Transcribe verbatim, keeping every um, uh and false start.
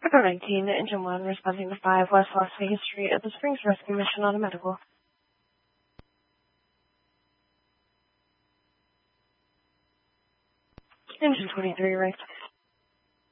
Echo nineteen, Engine one, responding to five West Las Vegas Street at the Springs Rescue Mission on a medical. Engine twenty-three, right.